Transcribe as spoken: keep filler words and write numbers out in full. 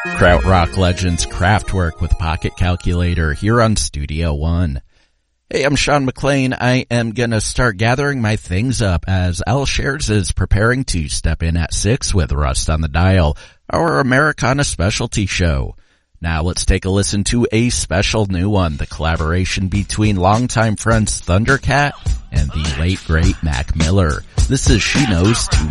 Krautrock Legends Craftwork with Pocket Calculator here on Studio One. Hey, I'm Sean McLean. I am gonna start gathering my things up as Al Shares is preparing to step in at six with Rust on the Dial, our Americana specialty show. Now let's take a listen to a special new one, the collaboration between longtime friends Thundercat and the late great Mac Miller. This is She Knows Too